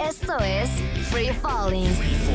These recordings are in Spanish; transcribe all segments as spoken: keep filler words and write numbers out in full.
Esto es Free Falling.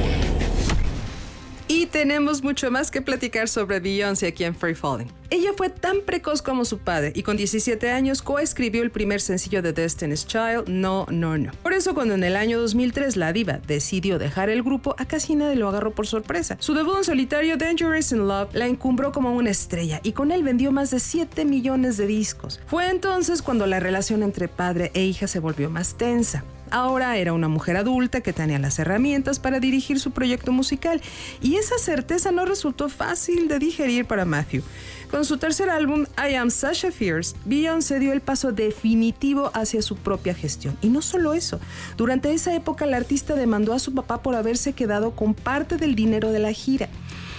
Y tenemos mucho más que platicar sobre Beyoncé aquí en Free Falling. Ella fue tan precoz como su padre y con diecisiete años coescribió el primer sencillo de Destiny's Child, No, No, No. Por eso cuando en el año dos mil tres la diva decidió dejar el grupo, a casi nadie lo agarró por sorpresa. Su debut en solitario, Dangerous in Love, la encumbró como una estrella y con él vendió más de siete millones de discos. Fue entonces cuando la relación entre padre e hija se volvió más tensa. Ahora era una mujer adulta que tenía las herramientas para dirigir su proyecto musical y esa certeza no resultó fácil de digerir para Matthew. Con su tercer álbum, I Am Sasha Fierce, Beyoncé dio el paso definitivo hacia su propia gestión. Y no solo eso, durante esa época la artista demandó a su papá por haberse quedado con parte del dinero de la gira.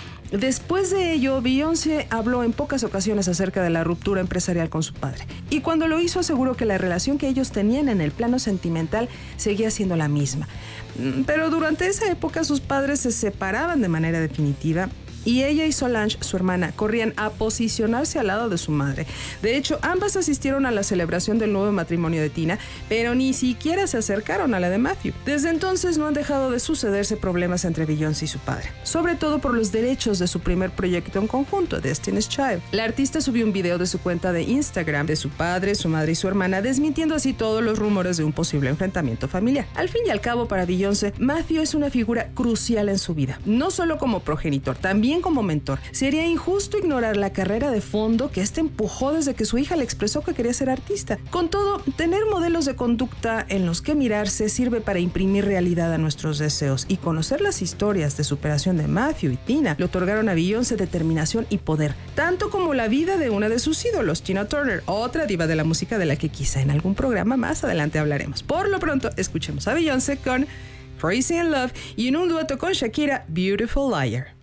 Después de ello, Beyoncé habló en pocas ocasiones acerca de la ruptura empresarial con su padre. Y cuando lo hizo, aseguró que la relación que ellos tenían en el plano sentimental seguía siendo la misma. Pero durante esa época sus padres se separaban de manera definitiva y ella y Solange, su hermana, corrían a posicionarse al lado de su madre. De hecho, ambas asistieron a la celebración del nuevo matrimonio de Tina, pero ni siquiera se acercaron a la de Matthew. Desde entonces no han dejado de sucederse problemas entre Beyoncé y su padre, sobre todo por los derechos de su primer proyecto en conjunto, Destiny's Child. La artista subió un video de su cuenta de Instagram de su padre, su madre y su hermana, desmintiendo así todos los rumores de un posible enfrentamiento familiar. Al fin y al cabo, para Beyoncé, Matthew es una figura crucial en su vida, no solo como progenitor, también como mentor. Sería injusto ignorar la carrera de fondo que este empujó desde que su hija le expresó que quería ser artista. Con todo, tener modelos de conducta en los que mirarse sirve para imprimir realidad a nuestros deseos, y conocer las historias de superación de Matthew y Tina le otorgaron a Beyoncé determinación y poder, tanto como la vida de una de sus ídolos, Tina Turner, otra diva de la música de la que quizá en algún programa más adelante hablaremos. Por lo pronto, escuchemos a Beyoncé con Crazy in Love y en un dueto con Shakira, Beautiful Liar.